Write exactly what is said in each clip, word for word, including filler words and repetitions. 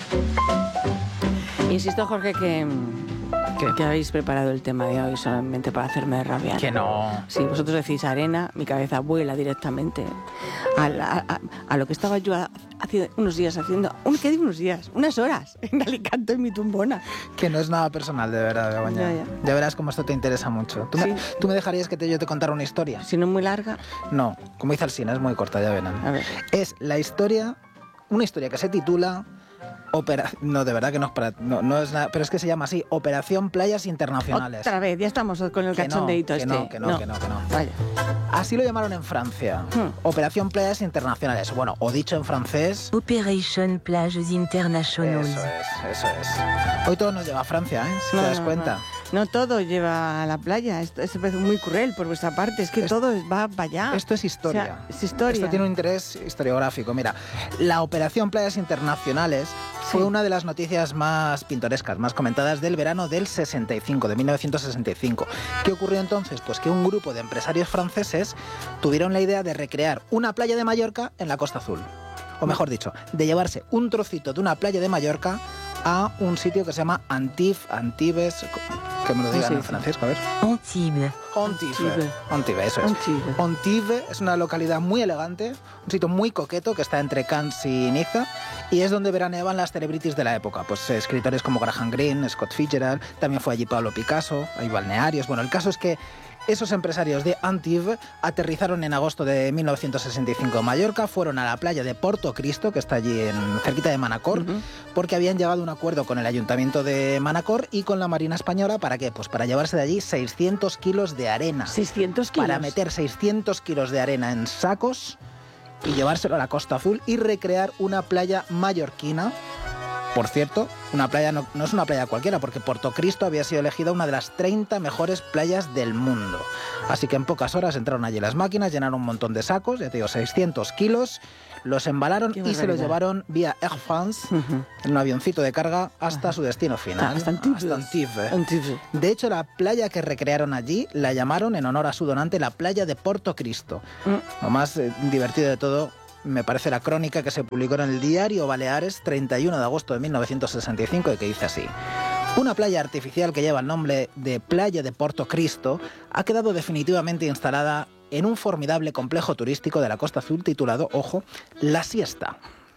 Insisto, Jorge, que, ¿Qué? que habéis preparado el tema de hoy solamente para hacerme rabiar. Que no. Sí, vosotros decís arena, mi cabeza vuela directamente a, la- a, a lo que estaba yo hace unos días haciendo, un, ¿qué digo unos días? Unas horas en Alicante, en mi tumbona. Que no es nada personal, de verdad, Begoña. Ya, ya. Ya verás cómo esto te interesa mucho. ¿Tú, Sí. me, ¿tú me dejarías que te, yo te contara una historia? Si no es muy larga, No, como dice Alsina, es muy corta, ya verán. a ver. Es la historia, una historia que se titula... Opera... No, de verdad que no es para... No, no es nada, pero es que se llama así, Operación Playas Internacionales. Otra vez, ya estamos con el Que no, cachondeíto que este. no, que no, que no, que no. Vaya. Así lo llamaron en Francia. Hmm. Operación Playas Internacionales. Bueno, o dicho en francés... Operation Plages Internationals. Eso es, eso es. Hoy todo nos lleva a Francia, ¿eh? Si No, te das no, cuenta. No, no todo lleva a la playa. Esto, esto parece muy cruel por vuestra parte. Es que Es- todo va para allá. Esto es historia. O sea, es historia. Esto tiene un interés historiográfico. Mira, la Operación Playas Internacionales fue Sí. una de las noticias más pintorescas, más comentadas del verano del sesenta y cinco, de mil novecientos sesenta y cinco. ¿Qué ocurrió entonces? Pues que un grupo de empresarios franceses tuvieron la idea de recrear una playa de Mallorca en la Costa Azul. O mejor dicho, de llevarse un trocito de una playa de Mallorca a un sitio que se llama Antibes, Antibes, que me lo digan Sí, en sí. francés, a ver. Antibes. Antibes. Antibes. Antibes, eso es. Antibes. Antibes es una localidad muy elegante, un sitio muy coqueto que está entre Cannes y Niza, y es donde veraneaban las celebrities de la época, pues eh, escritores como Graham Greene, Scott Fitzgerald, también fue allí Pablo Picasso, hay balnearios. Bueno, el caso es que esos empresarios de Antibes aterrizaron en agosto de mil novecientos sesenta y cinco en Mallorca, fueron a la playa de Porto Cristo, que está allí en, cerquita de Manacor, Ujú. porque habían llegado a un acuerdo con el Ayuntamiento de Manacor y con la Marina Española. ¿Para qué? Pues para llevarse de allí seiscientos kilos de arena. seiscientos kilos. Para meter seiscientos kilos de arena en sacos y llevárselo a la Costa Azul y recrear una playa mallorquina. Por cierto, una playa no, no es una playa cualquiera, porque Porto Cristo había sido elegida una de las treinta mejores playas del mundo. Así que en pocas horas entraron allí las máquinas, llenaron un montón de sacos, ya te digo, seiscientos kilos, los embalaron Qué y se los barbaridad. llevaron vía Air France, Ujú. en un avioncito de carga, hasta su destino final. Hasta Antibes. Hasta Antibes. Antibes. De hecho, la playa que recrearon allí la llamaron, en honor a su donante, la playa de Porto Cristo. Mm. Lo más eh, divertido de todo, me parece la crónica que se publicó en el diario Baleares treinta y uno de agosto de mil novecientos sesenta y cinco y que dice así: una playa artificial que lleva el nombre de Playa de Porto Cristo ha quedado definitivamente instalada en un formidable complejo turístico de la Costa Azul titulado, ojo, La Siesta.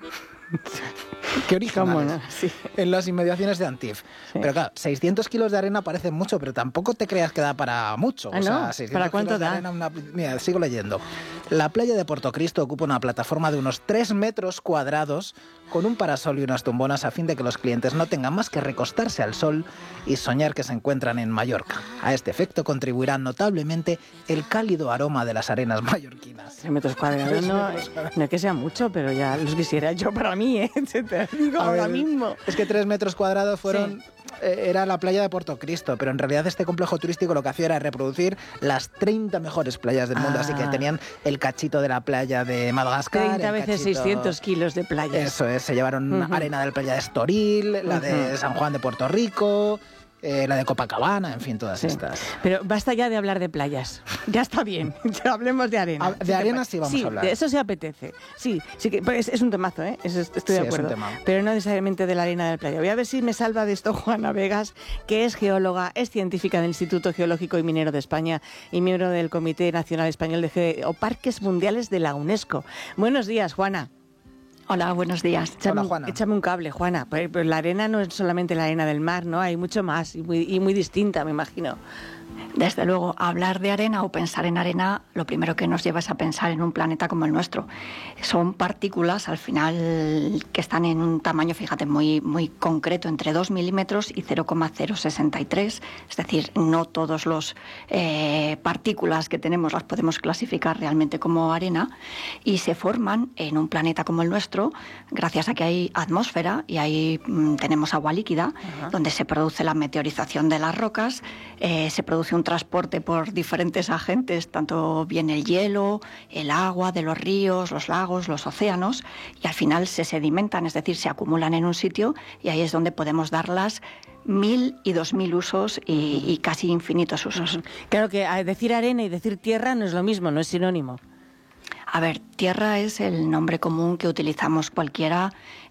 Qué ¿Cómo originales. no? Sí. En las inmediaciones de Antibes. Sí. Pero claro, seiscientos kilos de arena parecen mucho, pero tampoco te creas que da para mucho. Ah, O sea, ¿no? seiscientos ¿Para cuánto kilos de da? arena, una- Mira, sigo leyendo. La playa de Porto Cristo ocupa una plataforma de unos tres metros cuadrados con un parasol y unas tumbonas a fin de que los clientes no tengan más que recostarse al sol y soñar que se encuentran en Mallorca. A este efecto contribuirá notablemente el cálido aroma de las arenas mallorquinas. Tres metros cuadrados no, no es que sea mucho, pero ya los quisiera yo para mí, ¿eh? Se te digo A ahora ver, mismo. Es que tres metros cuadrados fueron... eh, Era la playa de Porto Cristo, pero en realidad este complejo turístico lo que hacía era reproducir las treinta mejores playas del mundo, Ah. así que tenían el cachito de la playa de Madagascar. treinta el veces cachito- seiscientos kilos de playa. Eso es, se llevaron Ujú. arena de la playa de Estoril, la de Ujú. San Juan de Puerto Rico, eh, la de Copacabana, en fin, todas Sí. estas. Pero basta ya de hablar de playas. Ya está bien. Ya hablemos de arena. Ah, de Si te arena parece. sí vamos a hablar. de eso se apetece. Sí, sí que pues es, es un temazo, ¿eh? Eso es- estoy Sí, de es un acuerdo. tema. Pero no necesariamente de la arena de la playa. Voy a ver si me salva de esto Juana Vegas, que es geóloga, es científica del Instituto Geológico y Minero de España y miembro del Comité Nacional Español de Geoparques Mundiales de la UNESCO. Buenos días, Juana. Hola, buenos días. Échame, Hola, un- Juana. échame un cable, Juana. Pues, pues la arena no es solamente la arena del mar, ¿no? Hay mucho más y muy, y muy distinta, me imagino. Desde luego, hablar de arena o pensar en arena, lo primero que nos lleva es a pensar en un planeta como el nuestro. Son partículas, al final, que están en un tamaño, fíjate, muy, muy concreto, entre dos milímetros y cero coma cero sesenta y tres. Es decir, no todas las eh, partículas que tenemos las podemos clasificar realmente como arena y se forman en un planeta como el nuestro gracias a que hay atmósfera y ahí mm, tenemos agua líquida, Ajá. donde se produce la meteorización de las rocas, eh, se produce un transporte por diferentes agentes, tanto bien el hielo, el agua de los ríos, los lagos, los océanos, y al final se sedimentan, es decir, se acumulan en un sitio y ahí es donde podemos darlas mil y dos mil usos y, y casi infinitos usos. Claro que a decir arena y decir tierra no es lo mismo, no es sinónimo. A ver, tierra es el nombre común que utilizamos cualquiera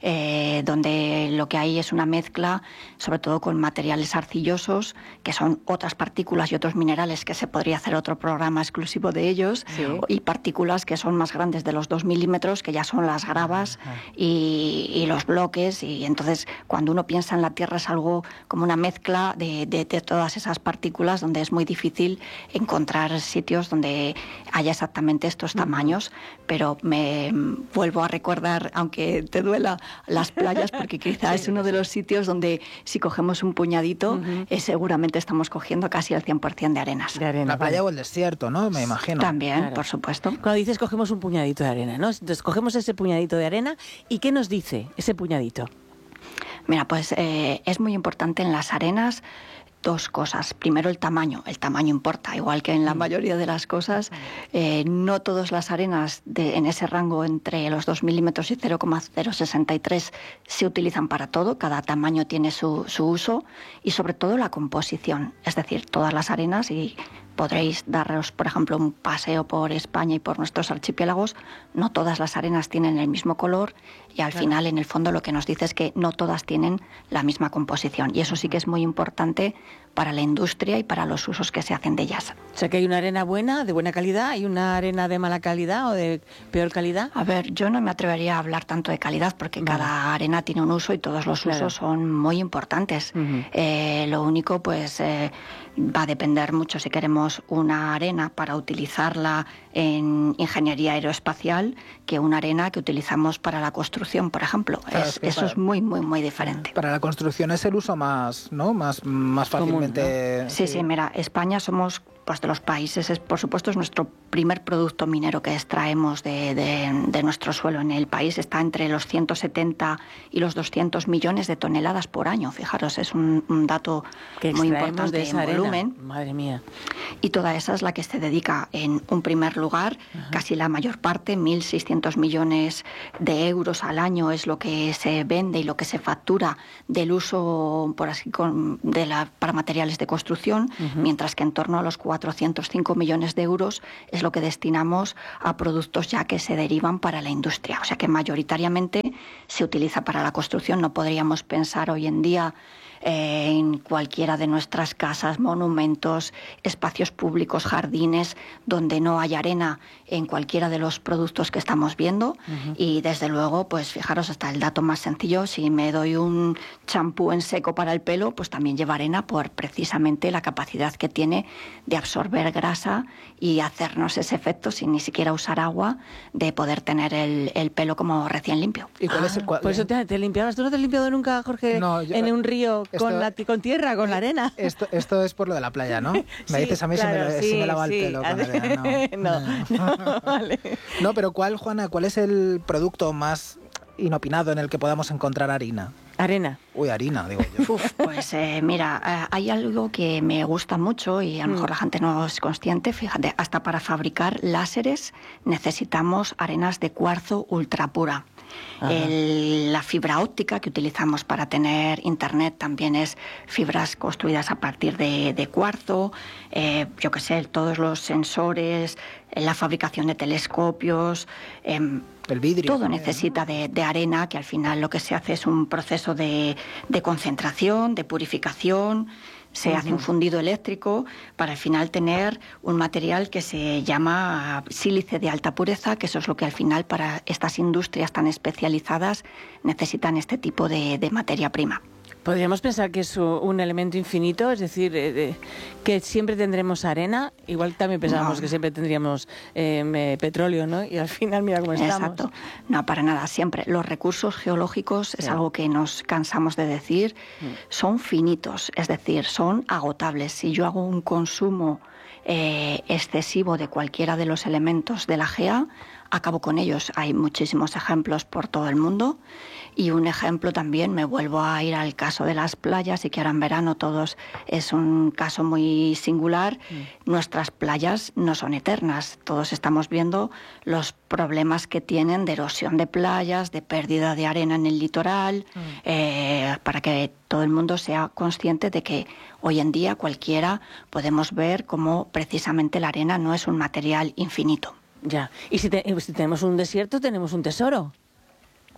eh, donde lo que hay es una mezcla, sobre todo con materiales arcillosos, que son otras partículas y otros minerales que se podría hacer otro programa exclusivo de ellos, sí. y partículas que son más grandes de los dos milímetros, que ya son las gravas y, y los bloques, y entonces cuando uno piensa en la Tierra es algo como una mezcla de, de, de todas esas partículas, donde es muy difícil encontrar sitios donde haya exactamente estos tamaños, pero me vuelvo a recordar, aunque te duela, las playas, porque quizá sí, es uno de los sitios donde si cogemos un puñadito, uh-huh. eh, seguramente estamos cogiendo casi el cien por ciento de arenas. De arena, la playa vale. o el desierto, ¿no? Me imagino. También, claro. por supuesto. Cuando dices cogemos un puñadito de arena, ¿no? Entonces cogemos ese puñadito de arena, ¿y qué nos dice ese puñadito? Mira, pues eh, es muy importante en las arenas dos cosas. Primero, el tamaño. El tamaño importa, igual que en la mayoría de las cosas. Eh, no todas las arenas de, en ese rango entre los dos milímetros y cero coma cero sesenta y tres se utilizan para todo. Cada tamaño tiene su, su uso. Y sobre todo la composición. Es decir, todas las arenas, y podréis daros, por ejemplo, un paseo por España y por nuestros archipiélagos, no todas las arenas tienen el mismo color, y al claro. final, en el fondo, lo que nos dice es que no todas tienen la misma composición. Y eso sí que es muy importante para la industria y para los usos que se hacen de ellas. O sea, que hay una arena buena, de buena calidad, y una arena de mala calidad o de peor calidad. A ver, yo no me atrevería a hablar tanto de calidad, porque vale. cada arena tiene un uso y todos los claro. usos son muy importantes. Uh-huh. Eh, lo único, pues, eh, va a depender mucho si queremos una arena para utilizarla en ingeniería aeroespacial que una arena que utilizamos para la construcción, por ejemplo. Claro, es, es eso para, es muy, muy, muy diferente. Para la construcción es el uso más, ¿no? Más, más fácilmente... Común, ¿no? Sí, sí, mira, España somos... pues de los países, es, por supuesto, es nuestro primer producto minero que extraemos de, de, de nuestro suelo. En el país está entre los ciento setenta y los doscientos millones de toneladas por año. Fijaros, es un, un dato que muy importante de esa en volumen. Arena. Madre mía. Y toda esa es la que se dedica en un primer lugar, ajá. casi la mayor parte, mil seiscientos millones de euros al año es lo que se vende y lo que se factura del uso por así, con, de la, para materiales de construcción, uh-huh. mientras que en torno a los cuatrocientos cinco millones de euros es lo que destinamos a productos ya que se derivan para la industria. O sea que mayoritariamente se utiliza para la construcción. No podríamos pensar hoy en día eh, en cualquiera de nuestras casas, monumentos, espacios públicos, jardines, donde no hay arena en cualquiera de los productos que estamos viendo. Uh-huh. Y desde luego, pues fijaros, hasta el dato más sencillo, si me doy un champú en seco para el pelo, pues también lleva arena por precisamente la capacidad que tiene de absorber grasa y hacernos ese efecto sin ni siquiera usar agua, de poder tener el, el pelo como recién limpio. ¿Y cuál ah, es el cual... Por eso te, te limpiabas. ¿Tú no te has limpiado nunca, Jorge, no, yo, en un río esto, con, la, con tierra, con la arena? Esto, esto es por lo de la playa, ¿no? Me sí, dices a mí claro, si me, sí, si me lava sí. el pelo con arena. No, no, no, vale. No, pero ¿cuál, Juana, cuál es el producto más inopinado en el que podamos encontrar harina? Arena. Uy, harina, digo yo. Uf, pues eh, mira, eh, hay algo que me gusta mucho y a lo mejor mm. la gente no es consciente. Fíjate, hasta para fabricar láseres necesitamos arenas de cuarzo ultra pura. El, la fibra óptica que utilizamos para tener internet también es fibras construidas a partir de, de cuarzo. Eh, yo qué sé, todos los sensores, la fabricación de telescopios... Eh, El vidrio. Todo también, necesita ¿no? de, de arena, que al final lo que se hace es un proceso de, de concentración, de purificación. Se uh-huh. hace un fundido eléctrico para al final tener un material que se llama sílice de alta pureza, que eso es lo que al final para estas industrias tan especializadas necesitan este tipo de, de materia prima. Podríamos pensar que es un elemento infinito, es decir, eh, que siempre tendremos arena, igual también pensábamos no. que siempre tendríamos eh, petróleo, ¿no? Y al final mira cómo estamos. Exacto. No, para nada, siempre. Los recursos geológicos, sí. es algo que nos cansamos de decir, mm. son finitos, es decir, son agotables. Si yo hago un consumo eh, excesivo de cualquiera de los elementos de la G E A, acabo con ellos. Hay muchísimos ejemplos por todo el mundo. Y un ejemplo también, me vuelvo a ir al caso de las playas, y que ahora en verano todos es un caso muy singular. Mm. Nuestras playas no son eternas. Todos estamos viendo los problemas que tienen de erosión de playas, de pérdida de arena en el litoral, mm. eh, para que todo el mundo sea consciente de que hoy en día cualquiera podemos ver cómo precisamente la arena no es un material infinito. Ya. Y si, te, si tenemos un desierto, tenemos un tesoro.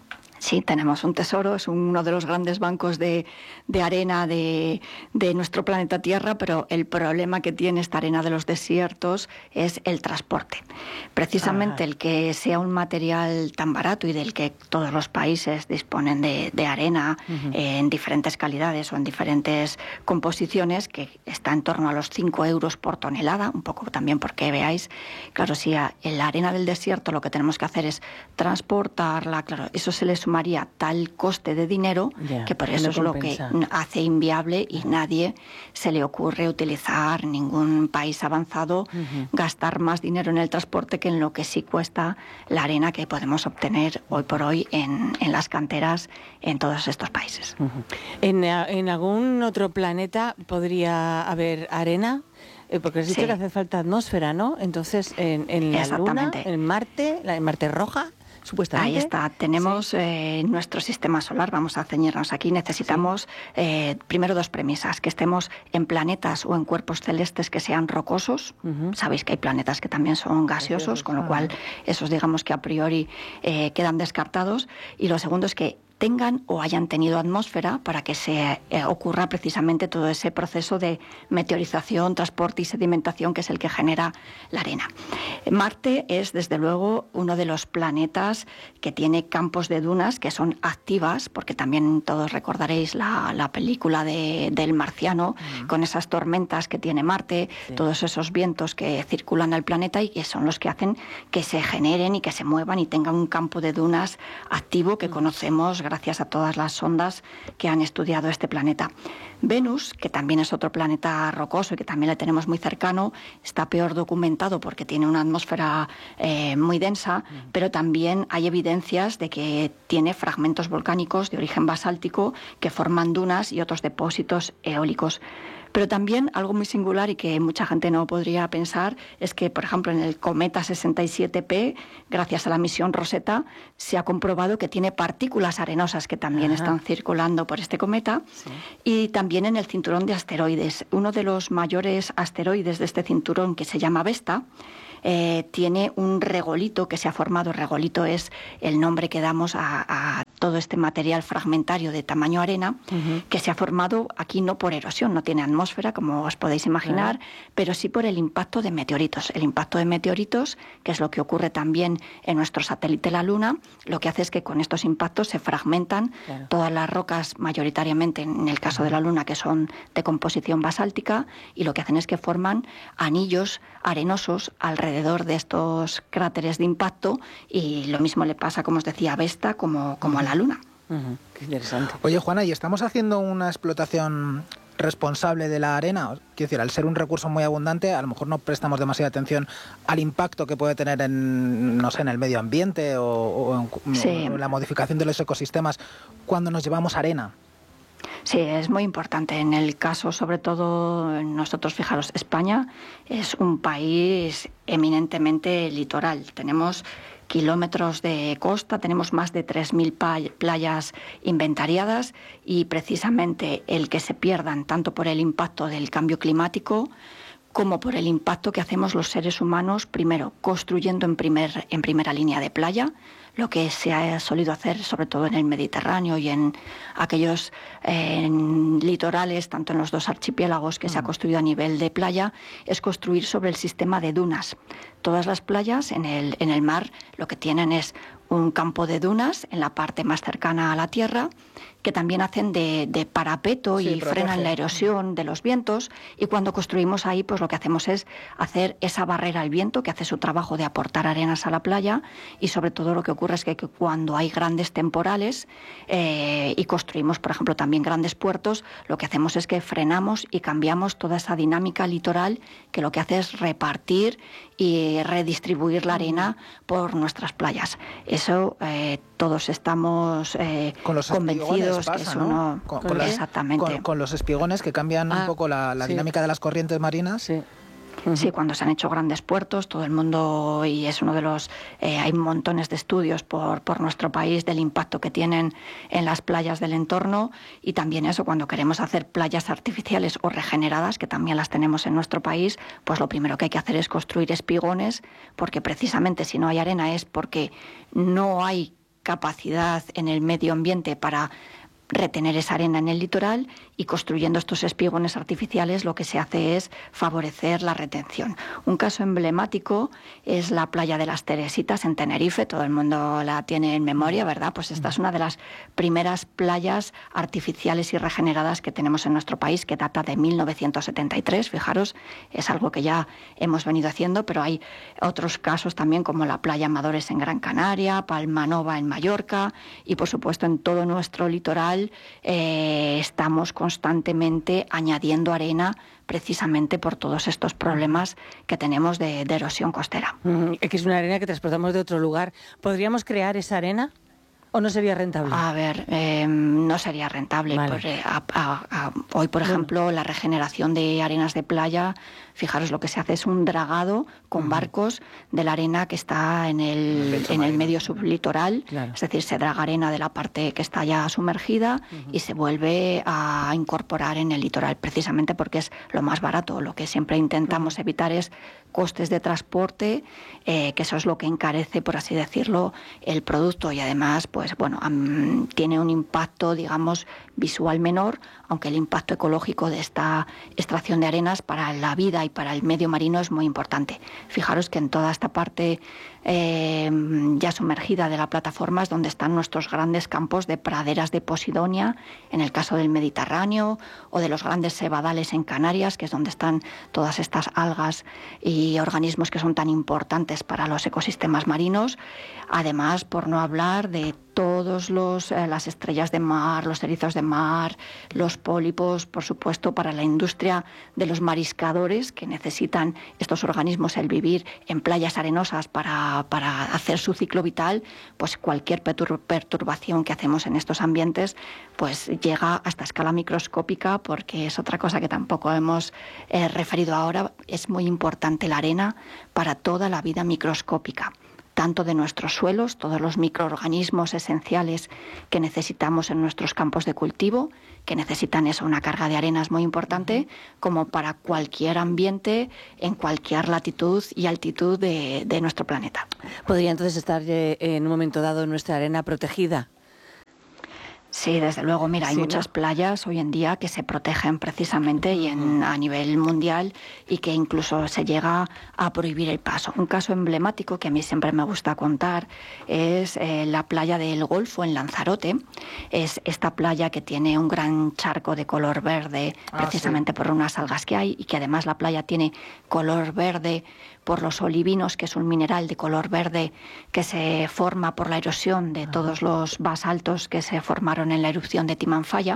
Sí, tenemos un tesoro, es uno de los grandes bancos de, de arena de, de nuestro planeta Tierra, pero el problema que tiene esta arena de los desiertos es el transporte. Precisamente ah. el que sea un material tan barato y del que todos los países disponen de, de arena uh-huh. eh, en diferentes calidades o en diferentes composiciones, que está en torno a los cinco euros por tonelada, un poco también porque veáis, claro, si a, en la arena del desierto lo que tenemos que hacer es transportarla, claro, eso se le suma María tal coste de dinero yeah, que por eso es lo que hace inviable y nadie se le ocurre utilizar, ningún país avanzado, uh-huh. gastar más dinero en el transporte que en lo que sí cuesta la arena que podemos obtener hoy por hoy en, en las canteras en todos estos países. Uh-huh. ¿En, ¿En algún otro planeta podría haber arena? Eh, porque has dicho sí. que hace falta atmósfera, ¿no? Entonces, en, en la Luna, en Marte, la, en Marte roja... Ahí está, tenemos sí. eh, nuestro sistema solar, vamos a ceñirnos aquí, necesitamos sí. eh, primero dos premisas, que estemos en planetas o en cuerpos celestes que sean rocosos, uh-huh. sabéis que hay planetas que también son gaseosos, con lo cual esos digamos que a priori eh, quedan descartados, y lo segundo es que tengan o hayan tenido atmósfera para que se eh, ocurra precisamente todo ese proceso de meteorización, transporte y sedimentación que es el que genera la arena. Marte es, desde luego, uno de los planetas que tiene campos de dunas que son activas, porque también todos recordaréis la, la película de, del Marciano, uh-huh. con esas tormentas que tiene Marte, sí. todos esos vientos que circulan al planeta y que son los que hacen que se generen y que se muevan y tengan un campo de dunas activo que uh-huh. conocemos gracias a todas las sondas que han estudiado este planeta. Venus, que también es otro planeta rocoso y que también le tenemos muy cercano, está peor documentado porque tiene una atmósfera eh, muy densa, mm. pero también hay evidencias de que tiene fragmentos volcánicos de origen basáltico que forman dunas y otros depósitos eólicos. Pero también algo muy singular y que mucha gente no podría pensar es que, por ejemplo, en el cometa sesenta y siete P, gracias a la misión Rosetta, se ha comprobado que tiene partículas arenosas que también Ajá. están circulando por este cometa, sí. y también en el cinturón de asteroides. Uno de los mayores asteroides de este cinturón, que se llama Vesta, Eh, tiene un regolito que se ha formado. Regolito es el nombre que damos a, a todo este material fragmentario de tamaño arena, uh-huh. que se ha formado aquí no por erosión, no tiene atmósfera, como os podéis imaginar, uh-huh. pero sí por el impacto de meteoritos. El impacto de meteoritos, que es lo que ocurre también en nuestro satélite la Luna, lo que hace es que con estos impactos se fragmentan uh-huh. todas las rocas, mayoritariamente en el caso uh-huh. de la Luna, que son de composición basáltica, y lo que hacen es que forman anillos arenosos alrededor de estos cráteres de impacto, y lo mismo le pasa, como os decía, a Vesta como, como a la Luna. Uh-huh. Qué interesante. Oye, Juana, ¿y estamos haciendo una explotación responsable de la arena? Quiero decir, al ser un recurso muy abundante, a lo mejor no prestamos demasiada atención al impacto que puede tener en, no sé, en el medio ambiente o, o, en, sí. o en la modificación de los ecosistemas cuando nos llevamos arena. Sí, es muy importante. En el caso, sobre todo, nosotros, fijaros, España es un país eminentemente litoral. Tenemos kilómetros de costa, tenemos más de tres mil playas inventariadas, y precisamente el que se pierdan tanto por el impacto del cambio climático como por el impacto que hacemos los seres humanos, primero construyendo en, primer, en primera línea de playa, lo que se ha solido hacer sobre todo en el Mediterráneo y en aquellos eh, en litorales, tanto en los dos archipiélagos que mm. se ha construido a nivel de playa, es construir sobre el sistema de dunas. Todas las playas en el, en el mar lo que tienen es un campo de dunas en la parte más cercana a la tierra, que también hacen de, de parapeto sí, y protege. frenan la erosión de los vientos, y cuando construimos ahí, pues lo que hacemos es hacer esa barrera al viento, que hace su trabajo de aportar arenas a la playa, y sobre todo lo que ocurre es que, que cuando hay grandes temporales eh, y construimos, por ejemplo, también grandes puertos, lo que hacemos es que frenamos y cambiamos toda esa dinámica litoral, que lo que hace es repartir y redistribuir la arena por nuestras playas. Eso eh, todos estamos eh, con los convencidos pasa, que eso ¿no? no... Con, con exactamente. Con, con los espigones que cambian ah, un poco la, la sí. dinámica de las corrientes marinas. Sí. Uh-huh. Sí, cuando se han hecho grandes puertos, todo el mundo, y es uno de los... Eh, hay montones de estudios por, por nuestro país del impacto que tienen en las playas del entorno, y también eso, cuando queremos hacer playas artificiales o regeneradas, que también las tenemos en nuestro país, pues lo primero que hay que hacer es construir espigones, porque precisamente si no hay arena es porque no hay capacidad en el medio ambiente para retener esa arena en el litoral, y construyendo estos espigones artificiales lo que se hace es favorecer la retención. Un caso emblemático es la playa de las Teresitas en Tenerife, todo el mundo la tiene en memoria, ¿verdad? Pues esta es una de las primeras playas artificiales y regeneradas que tenemos en nuestro país, que data de mil novecientos setenta y tres, fijaros, es algo que ya hemos venido haciendo, pero hay otros casos también como la playa Amadores en Gran Canaria, Palmanova en Mallorca, y por supuesto en todo nuestro litoral eh, estamos constantemente añadiendo arena precisamente por todos estos problemas que tenemos de, de erosión costera. Mm, es que es una arena que transportamos de otro lugar. ¿Podríamos crear esa arena o no sería rentable? A ver, eh, no sería rentable. Vale. Pues, eh, a, a, a, hoy, por ejemplo, la regeneración de arenas de playa, fijaros, lo que se hace es un dragado con uh-huh. barcos de la arena que está en el, en el medio sublitoral, claro. Es decir, se draga arena de la parte que está ya sumergida uh-huh. y se vuelve a incorporar en el litoral, precisamente porque es lo más barato. Lo que siempre intentamos uh-huh. evitar es costes de transporte, eh, que eso es lo que encarece, por así decirlo, el producto, y además, pues bueno, um, tiene un impacto, digamos, visual menor, aunque el impacto ecológico de esta extracción de arenas para la vida y para el medio marino es muy importante. Fijaros que en toda esta parte eh, ya sumergida de la plataforma es donde están nuestros grandes campos de praderas de Posidonia, en el caso del Mediterráneo, o de los grandes cebadales en Canarias, que es donde están todas estas algas y organismos que son tan importantes para los ecosistemas marinos. Además, por no hablar de todos los eh, las estrellas de mar, los erizos de mar, los pólipos, por supuesto, para la industria de los mariscadores, que necesitan estos organismos el vivir en playas arenosas para, para hacer su ciclo vital, pues cualquier pertur- perturbación que hacemos en estos ambientes pues llega hasta escala microscópica, porque es otra cosa que tampoco hemos eh, referido ahora. Es muy importante la arena para toda la vida microscópica, tanto de nuestros suelos, todos los microorganismos esenciales que necesitamos en nuestros campos de cultivo, que necesitan eso, una carga de arenas muy importante, como para cualquier ambiente en cualquier latitud y altitud de, de nuestro planeta. ¿Podría entonces estar eh, en un momento dado nuestra arena protegida? Sí, desde luego. Mira, hay sí, muchas ¿no? playas hoy en día que se protegen precisamente y en, a nivel mundial, y que incluso se llega a prohibir el paso. Un caso emblemático que a mí siempre me gusta contar es eh, la playa del Golfo en Lanzarote. Es esta playa que tiene un gran charco de color verde, ah, precisamente sí. por unas algas que hay, y que además la playa tiene color verde por los olivinos, que es un mineral de color verde que se forma por la erosión de todos los basaltos que se formaron en la erupción de Timanfaya,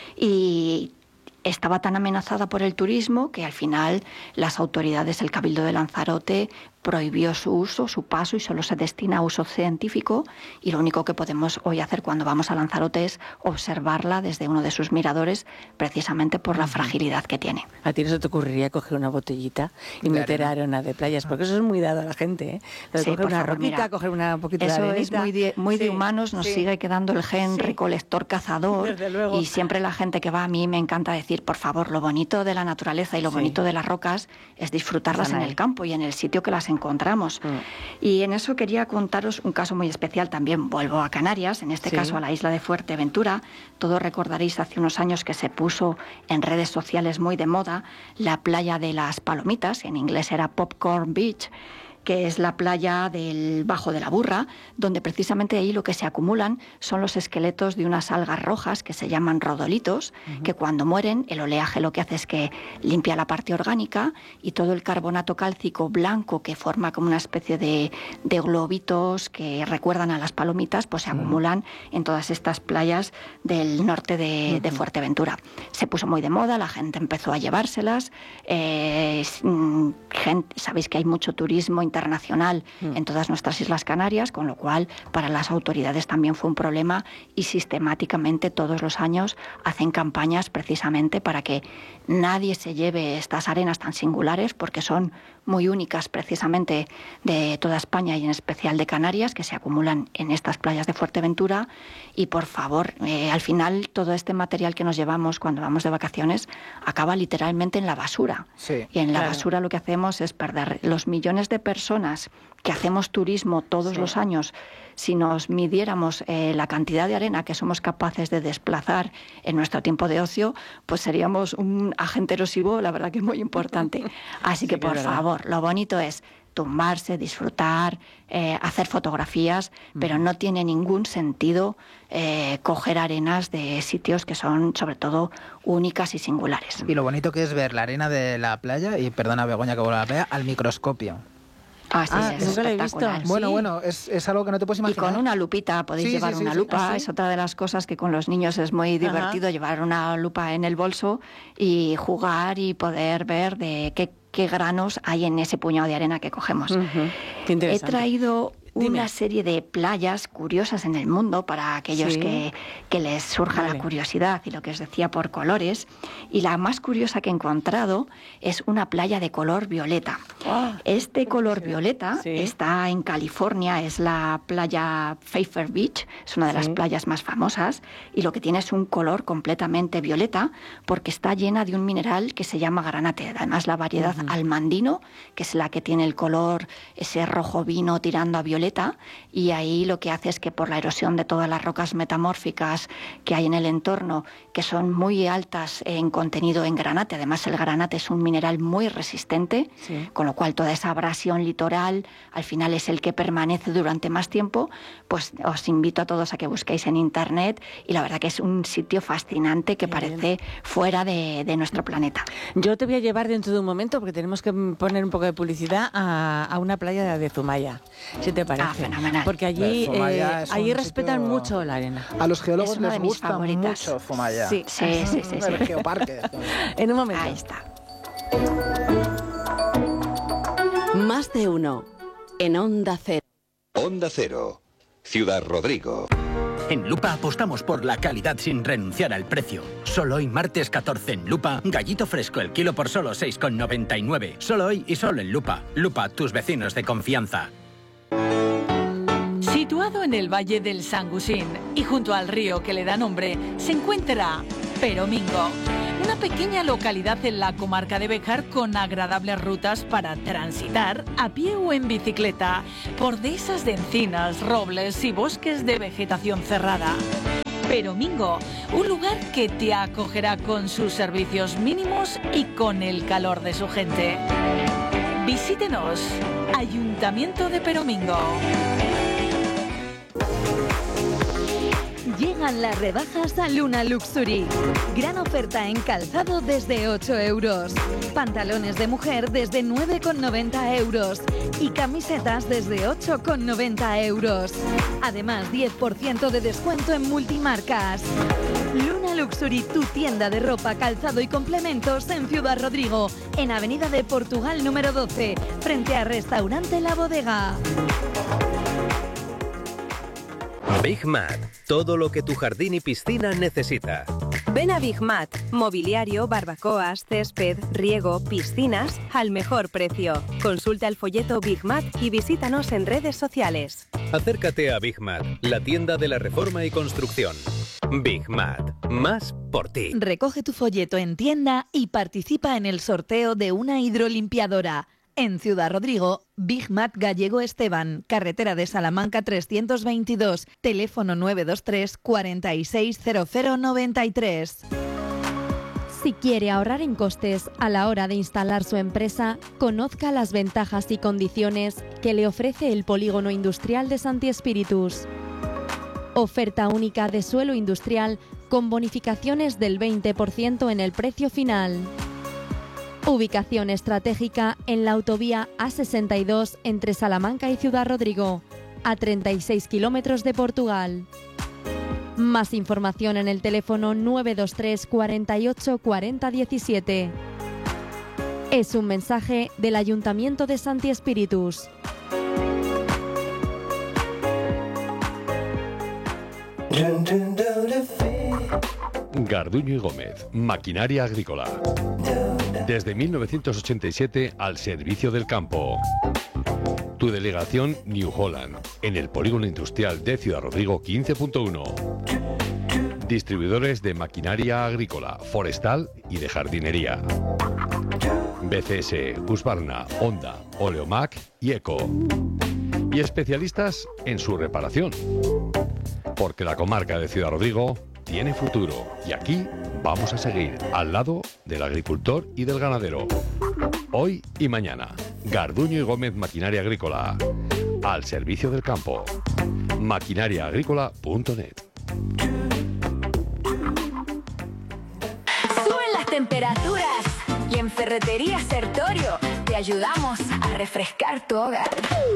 y estaba tan amenazada por el turismo que al final las autoridades, el Cabildo de Lanzarote, prohibió su uso, su paso, y solo se destina a uso científico, y lo único que podemos hoy hacer cuando vamos a Lanzarote es observarla desde uno de sus miradores, precisamente por la fragilidad que tiene. ¿A ti no se te ocurriría coger una botellita y de meter arena. arena de playas? Porque eso es muy dado a la gente, ¿eh? Lo de sí, coger una favor, roquita, mira, coger una, un poquito de arenita. Eso es muy de, muy sí, de humanos, nos sí. sigue quedando el gen sí. recolector-cazador, desde luego. Y siempre la gente que va, a mí me encanta decir, por favor, lo bonito de la naturaleza y lo sí. bonito de las rocas es disfrutarlas Sana en el campo y en el sitio que las encontramos. Mm. Y en eso quería contaros un caso muy especial. También vuelvo a Canarias, en este sí. caso a la isla de Fuerteventura. Todos recordaréis hace unos años que se puso en redes sociales muy de moda la playa de las Palomitas, en inglés era Popcorn Beach, que es la playa del Bajo de la Burra, donde precisamente ahí lo que se acumulan son los esqueletos de unas algas rojas que se llaman rodolitos, uh-huh. que cuando mueren el oleaje lo que hace es que limpia la parte orgánica, y todo el carbonato cálcico blanco que forma como una especie de, de globitos que recuerdan a las palomitas, pues se uh-huh. acumulan en todas estas playas del norte de, uh-huh. de Fuerteventura. Se puso muy de moda, la gente empezó a llevárselas, eh, gente, sabéis que hay mucho turismo internacional mm. en todas nuestras Islas Canarias, con lo cual para las autoridades también fue un problema, y sistemáticamente todos los años hacen campañas precisamente para que nadie se lleve estas arenas tan singulares, porque son muy únicas precisamente de toda España y en especial de Canarias, que se acumulan en estas playas de Fuerteventura. Y por favor, eh, al final todo este material que nos llevamos cuando vamos de vacaciones acaba literalmente en la basura. Sí, y en la claro. basura lo que hacemos es perder los millones de personas personas que hacemos turismo todos sí. los años, si nos midiéramos eh, la cantidad de arena que somos capaces de desplazar en nuestro tiempo de ocio, pues seríamos un agente erosivo, la verdad que muy importante. Así que, sí, por favor, lo bonito es tumbarse, disfrutar, eh, hacer fotografías, mm. pero no tiene ningún sentido eh, coger arenas de sitios que son, sobre todo, únicas y singulares. Y lo bonito que es ver la arena de la playa, y perdona Begoña que vuelva a la playa, al microscopio. Ah, sí, ah, sí, es espectacular. Visto. Bueno, sí. bueno, es, es algo que no te puedes imaginar. Y con una lupita, podéis sí, llevar sí, sí, una sí. lupa, ¿Ah, sí? Es otra de las cosas que con los niños es muy divertido, Ajá. llevar una lupa en el bolso y jugar y poder ver de qué, qué granos hay en ese puñado de arena que cogemos. Uh-huh. Qué interesante. He traído Dime. una serie de playas curiosas en el mundo para aquellos sí. que, que les surja vale. la curiosidad y lo que os decía por colores. Y la más curiosa que he encontrado es una playa de color violeta. Oh, este color violeta sí. está en California, es la playa Pfeiffer Beach, es una de sí. las playas más famosas, y lo que tiene es un color completamente violeta porque está llena de un mineral que se llama granate. Además, la variedad uh-huh. almandino, que es la que tiene el color, ese rojo vino tirando a violeta, y ahí lo que hace es que por la erosión de todas las rocas metamórficas que hay en el entorno, que son muy altas en contenido en granate, además el granate es un mineral muy resistente, sí. con lo cual toda esa abrasión litoral al final es el que permanece durante más tiempo, pues os invito a todos a que busquéis en internet, y la verdad que es un sitio fascinante que Qué parece bien. fuera de, de nuestro planeta. Yo te voy a llevar dentro de un momento, porque tenemos que poner un poco de publicidad, a, a una playa de Zumaya, si te parece. Ah, fenomenal. Porque allí, eh, allí respetan sitio... mucho la arena. A los geólogos les gusta favoritas. mucho Zumaya. Sí, sí, sí. sí, sí. El geoparque. En un momento. Ahí está. Más de uno. En Onda Cero. Onda Cero. Ciudad Rodrigo. En Lupa apostamos por la calidad sin renunciar al precio. Solo hoy, martes catorce, en Lupa, gallito fresco el kilo por solo seis con noventa y nueve. Solo hoy y solo en Lupa. Lupa, tus vecinos de confianza. Situado en el Valle del Sangusín y junto al río que le da nombre, se encuentra Peromingo, una pequeña localidad en la comarca de Béjar con agradables rutas para transitar a pie o en bicicleta por dehesas de encinas, robles y bosques de vegetación cerrada. Peromingo, un lugar que te acogerá con sus servicios mínimos y con el calor de su gente. Visítenos, Ayuntamiento de Peromingo. Llegan las rebajas a Luna Luxury. Gran oferta en calzado desde ocho euros. Pantalones de mujer desde nueve con noventa euros. Y camisetas desde ocho con noventa euros. Además, diez por ciento de descuento en multimarcas. Luna Luxury, tu tienda de ropa, calzado y complementos en Ciudad Rodrigo. En Avenida de Portugal número doce, frente al restaurante La Bodega. Big Mat, todo lo que tu jardín y piscina necesita. Ven a Big Mat, mobiliario, barbacoas, césped, riego, piscinas, al mejor precio. Consulta el folleto Big Mat y visítanos en redes sociales. Acércate a Big Mat, la tienda de la reforma y construcción. Big Mat, más por ti. Recoge tu folleto en tienda y participa en el sorteo de una hidrolimpiadora. En Ciudad Rodrigo, Big Mat Gallego Esteban, carretera de Salamanca trescientos veintidós, teléfono nueve dos tres, cuarenta y seis, cero cero noventa y tres. Si quiere ahorrar en costes a la hora de instalar su empresa, conozca las ventajas y condiciones que le ofrece el Polígono Industrial de Santi Espíritus. Oferta única de suelo industrial con bonificaciones del veinte por ciento en el precio final. Ubicación estratégica en la autovía A sesenta y dos entre Salamanca y Ciudad Rodrigo, a treinta y seis kilómetros de Portugal. Más información en el teléfono nueve dos tres, cuarenta y ocho, cuarenta diecisiete. Es un mensaje del Ayuntamiento de Santi Espíritus. Garduño y Gómez, maquinaria agrícola. Desde mil novecientos ochenta y siete al servicio del campo. Tu delegación New Holland, en el Polígono Industrial de Ciudad Rodrigo quince punto uno. Distribuidores de maquinaria agrícola, forestal y de jardinería. B C S, Husqvarna, Honda, Oleomac y Eco. Y especialistas en su reparación. Porque la comarca de Ciudad Rodrigo tiene futuro y aquí vamos a seguir al lado del agricultor y del ganadero. Hoy y mañana, Garduño y Gómez Maquinaria Agrícola. Al servicio del campo. maquinaria agrícola punto net. Suben las temperaturas y en Ferretería Sertorio te ayudamos a refrescar tu hogar.